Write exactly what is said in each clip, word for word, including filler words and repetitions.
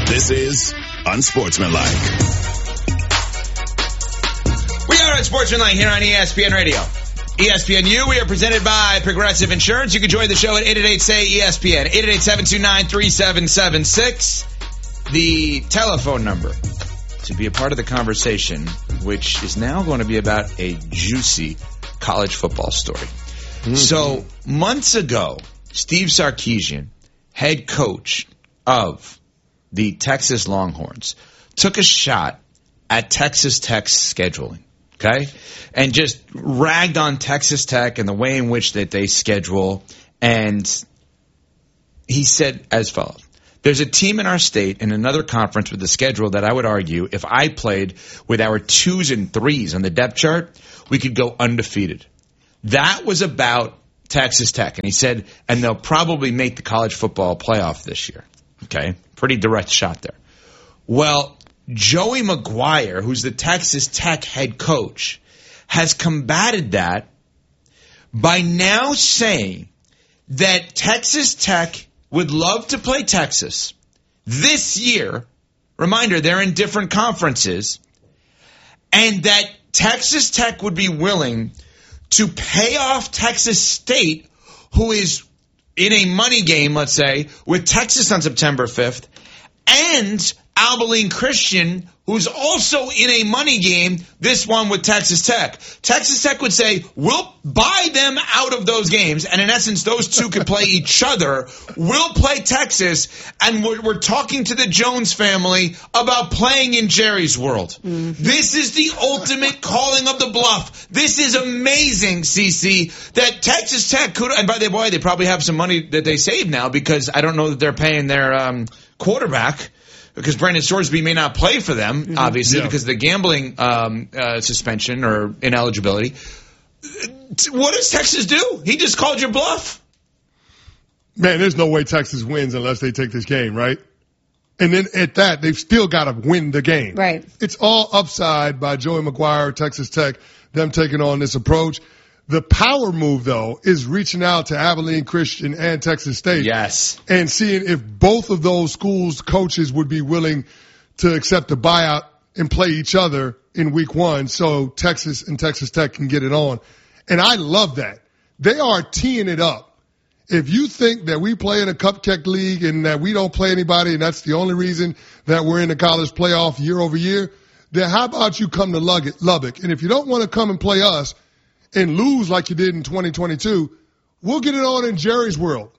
This is Unsportsmanlike. We are Unsportsmanlike here on E S P N Radio. E S P N U, we are presented by Progressive Insurance. You can join the show at eight eight eight, S A Y, E S P N, eight eight eight, seven two nine, three seven seven six. The telephone number to be a part of the conversation, which is now going to be about a juicy college football story. Mm-hmm. So, months ago, Steve Sarkisian, head coach of the Texas Longhorns, took a shot at Texas Tech's scheduling. Okay, and just ragged on Texas Tech and the way in which that they schedule. And he said as follows: there's a team in our state in another conference with a schedule that I would argue if I played with our twos and threes on the depth chart, we could go undefeated. That was about Texas Tech. And he said, and they'll probably make the college football playoff this year. Okay, pretty direct shot there. Well, Joey McGuire, who's the Texas Tech head coach, has combated that by now saying that Texas Tech would love to play Texas this year. Reminder, they're in different conferences. And that Texas Tech would be willing to pay off Texas State, who is in a money game, let's say, with Texas on September fifth, and Abilene Christian, who's also in a money game, this one with Texas Tech. Texas Tech would say, we'll buy them out of those games, and in essence, those two could play each other. We'll play Texas, and we're, we're talking to the Jones family about playing in Jerry's World. Mm-hmm. This is the ultimate calling of the bluff. This is amazing, C C, that Texas Tech could, and by the way, they probably have some money that they saved now because I don't know that they're paying their um, quarterback, because Brandon Sorsby may not play for them, mm-hmm. obviously, yeah. because of the gambling um, uh, suspension or ineligibility. What does Texas do? He just called your bluff. Man, there's no way Texas wins unless they take this game, right? And then at that, they've still got to win the game. Right. It's all upside by Joey McGuire, Texas Tech, them taking on this approach. The power move, though, is reaching out to Abilene Christian and Texas State. Yes. And seeing if both of those schools' coaches would be willing to accept a buyout and play each other in week one so Texas and Texas Tech can get it on. And I love that. They are teeing it up. If you think that we play in a cupcake league and that we don't play anybody and that's the only reason that we're in the college playoff year over year, then how about you come to Lubbock? And if you don't want to come and play us and lose like you did in twenty twenty-two, we'll get it on in Jerry's World.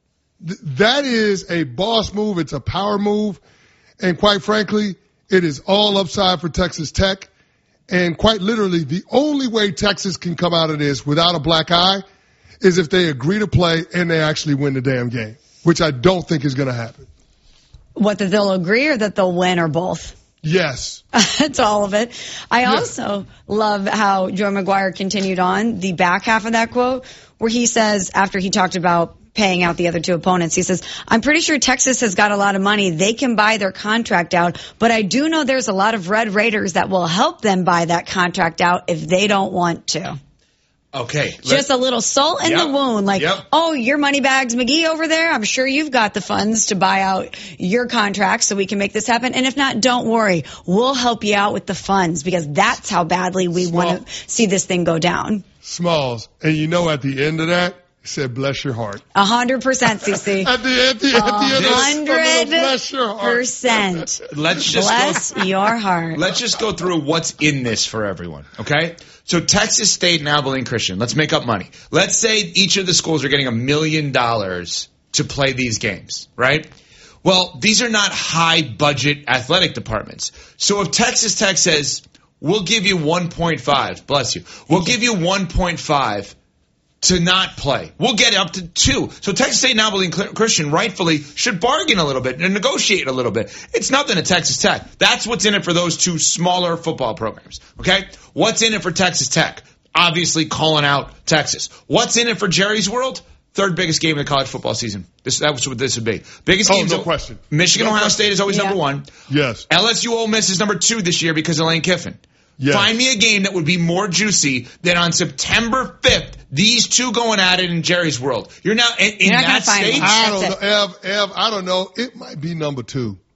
Th- that is a boss move. It's a power move. And quite frankly, it is all upside for Texas Tech. And quite literally, the only way Texas can come out of this without a black eye is if they agree to play and they actually win the damn game, which I don't think is going to happen. What, that they'll agree or that they'll win or both? Yes. That's all of it. I yeah. also love how Joe McGuire continued on the back half of that quote where he says, after he talked about paying out the other two opponents, he says, I'm pretty sure Texas has got a lot of money. They can buy their contract out, but I do know there's a lot of Red Raiders that will help them buy that contract out if they don't want to. Okay. Just a little salt in yep, the wound. Like, yep. oh, your Moneybags McGee over there, I'm sure you've got the funds to buy out your contract so we can make this happen. And if not, don't worry. We'll help you out with the funds because that's how badly we want to see this thing go down. Smalls. And you know at the end of that, he said, bless your heart. A hundred percent, C C. At the, at the, at the end of hundred bless your heart. percent. Let's just bless go, your heart. Let's just go through what's in this for everyone, okay? So Texas State and Abilene Christian, let's make up money. Let's say each of the schools are getting a million dollars to play these games, right? Well, these are not high-budget athletic departments. So if Texas Tech says, we'll give you one point five, bless you, we'll give you one point five to not play. We'll get up to two. So Texas State and Abilene Christian rightfully should bargain a little bit and negotiate a little bit. It's nothing at Texas Tech. That's what's in it for those two smaller football programs. Okay? What's in it for Texas Tech? Obviously calling out Texas. What's in it for Jerry's World? Third biggest game of the college football season. This, that's what this would be. Biggest oh, game. no question. Michigan, no Ohio question. State is always yeah. number one. Yes. L S U Ole Miss is number two this year because of Lane Kiffin. Yes. Find me a game that would be more juicy than on September fifth, these two going at it in Jerry's World. You're now in, in that stage. I don't know, Ev, Ev, I don't know. It might be number two.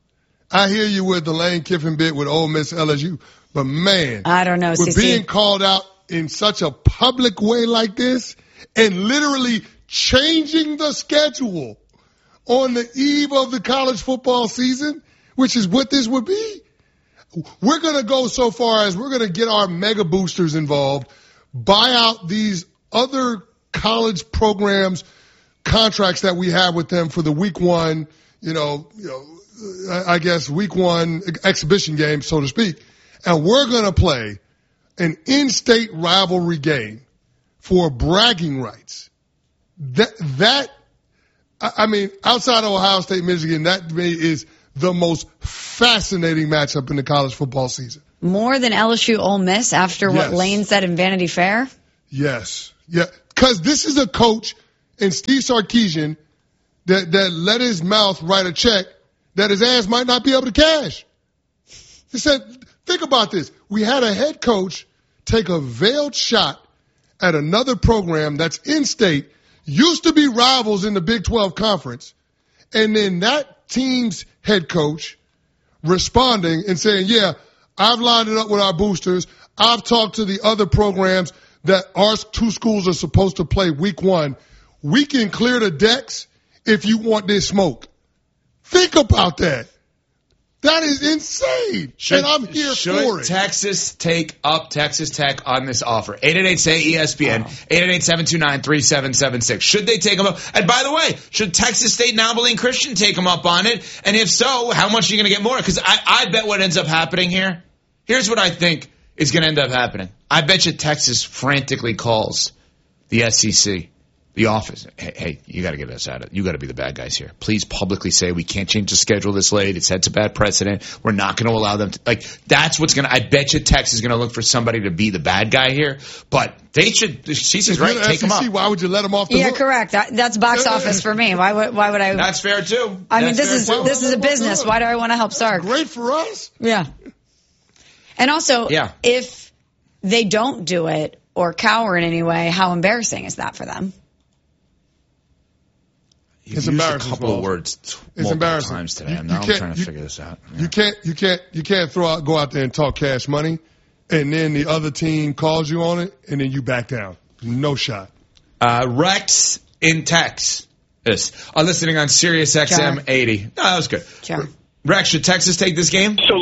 I hear you with the Lane Kiffin bit with Ole Miss L S U, but man, I don't know. We're C C. being called out in such a public way like this and literally changing the schedule on the eve of the college football season, which is what this would be. We're going to go so far as we're going to get our mega boosters involved, buy out these other college programs, contracts that we have with them for the week one, you know, you know, I guess week one exhibition game, so to speak. And we're going to play an in-state rivalry game for bragging rights. That, that, I mean, outside of Ohio State, Michigan, that to me is the most fascinating matchup in the college football season. More than L S U Ole Miss after Yes. what Lane said in Vanity Fair? Yes. Yeah. Cause this is a coach in Steve Sarkisian that, that let his mouth write a check that his ass might not be able to cash. He said, think about this. We had a head coach take a veiled shot at another program that's in state, used to be rivals in the Big twelve conference, and then that team's head coach responding and saying, yeah, I've lined it up with our boosters. I've talked to the other programs that our two schools are supposed to play week one. We can clear the decks if you want this smoke. Think about that. That is insane. Should, and I'm here should for it. Texas take up Texas Tech on this offer? eight eight eight say E S P N, eight eight eight, seven two nine, three seven seven six. Should they take them up? And by the way, should Texas State and Abilene Christian take them up on it? And if so, how much are you going to get more? Because I, I bet what ends up happening here, here's what I think is going to end up happening. I bet you Texas frantically calls the S E C. The office, hey, hey you got to get us out of it. You got to be the bad guys here. Please publicly say we can't change the schedule this late. It sets a bad precedent. We're not going to allow them to. Like, that's what's going to, I bet you Texas is going to look for somebody to be the bad guy here. But they should, Cece's right, take them up. Why would you let them off the Yeah, hook? correct. That, that's box office for me. Why would, why would I? That's fair, too. I mean, That's this is, fair, too. this is a business. Why do I want to help Sark? Great for us. Yeah. And also, Yeah. if they don't do it or cower in any way, how embarrassing is that for them? You've It's used embarrassing, a couple Paul. of words t- It's multiple embarrassing. times today. You- I'm, you now I'm can't- trying to you- figure this out. You can't, you can't, you can't throw out, go out there and talk cash money, and then the other team calls you on it, and then you back down. No shot. Uh, Rex in Texas is uh, listening on Sirius X M Sure. eighty. No, that was good. Sure. Rex, should Texas take this game? So,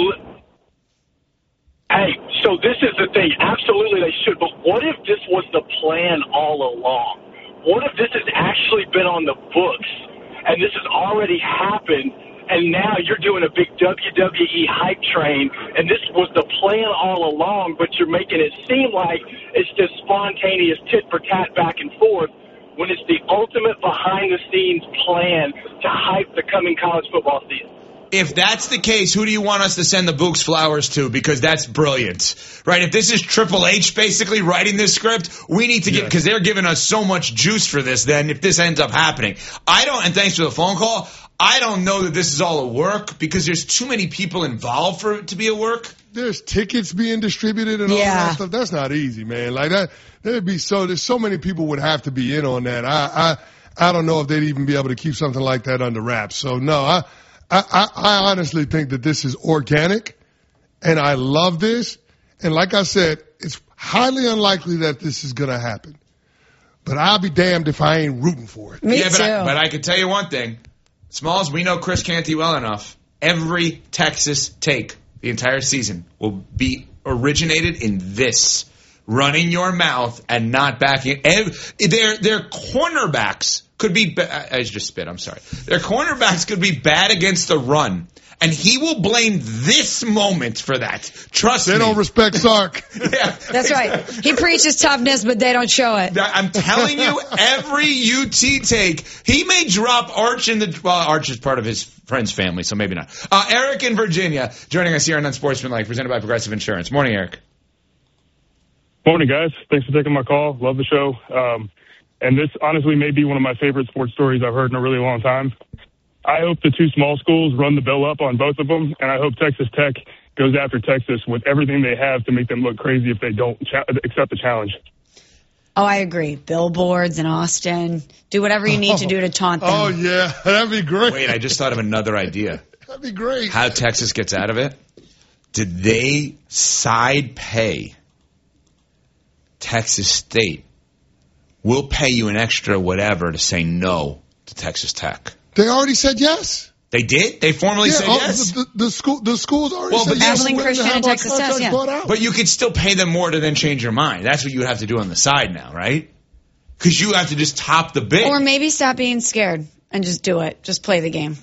hey, so this is the thing. Absolutely they should. But what if this was the plan all along? What if this has actually been on the books and this has already happened and now you're doing a big W W E hype train and this was the plan all along, but you're making it seem like it's just spontaneous tit for tat back and forth when it's the ultimate behind-the-scenes plan to hype the coming college football season? If that's the case, who do you want us to send the Books flowers to? Because that's brilliant, right? If this is Triple H basically writing this script, we need to get, because they're giving us so much juice for this then if this ends up happening. I don't, and thanks for the phone call, I don't know that this is all a work because there's too many people involved for it to be a work. There's tickets being distributed and all Yeah. that stuff. That's not easy, man. Like that, there'd be so, there's so many people would have to be in on that. I, I, I don't know if they'd even be able to keep something like that under wraps. So no, I, I, I, I honestly think that this is organic and I love this. And like I said, it's highly unlikely that this is going to happen, but I'll be damned if I ain't rooting for it. Me yeah, but too. I, but I can tell you one thing. Smalls, we know Chris Canty well enough. Every Texas take the entire season will be originated in this. Running your mouth and not backing. Ev- their, their cornerbacks could be, ba- I just spit, I'm sorry. Their cornerbacks could be bad against the run. And he will blame this moment for that. Trust They me. don't respect Sark. Yeah. That's right. He preaches toughness, but they don't show it. I'm telling you, every U T take, he may drop Arch in the, well, Arch is part of his friend's family, so maybe not. Uh, Eric in Virginia, joining us here on Unsportsmanlike, presented by Progressive Insurance. Morning, Eric. Morning, guys. Thanks for taking my call. Love the show. Um, and this honestly may be one of my favorite sports stories I've heard in a really long time. I hope the two small schools run the bill up on both of them, and I hope Texas Tech goes after Texas with everything they have to make them look crazy if they don't cha- accept the challenge. Oh, I agree. Billboards in Austin. Do whatever you need to do to taunt them. Oh yeah, that'd be great. Wait, I just thought of another idea. That'd be great. How Texas gets out of it? Did they side pay Texas State? We'll pay you an extra whatever to say no to Texas Tech. They already said yes. They did? They formally yeah, said oh, yes? The, the, the, school, the schools already well, said but yes. Abilene We're Christian willing to and have our Texas Tech, contracts yeah. bought out. But you could still pay them more to then change your mind. That's what you would have to do on the side now, right? Because you have to just top the bid. Or maybe stop being scared and just do it. Just play the game.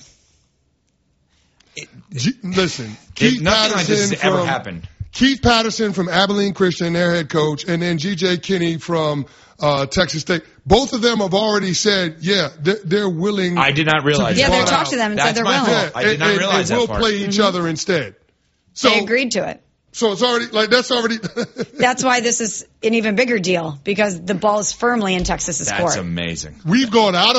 G- listen, Keith nothing like this Patterson has ever from- happened. Keith Patterson from Abilene Christian, their head coach, and then G J Kinney from uh, Texas State. Both of them have already said, yeah, they're, they're willing. I did not realize be Yeah, they bought talked out. to them and That's said they're my willing. fault. I did not and, realize and that we'll part. play each other instead. So, They agreed to it. so it's already, like, that's already. That's why this is an even bigger deal, because the ball is firmly in Texas's That's court. amazing. We've gone out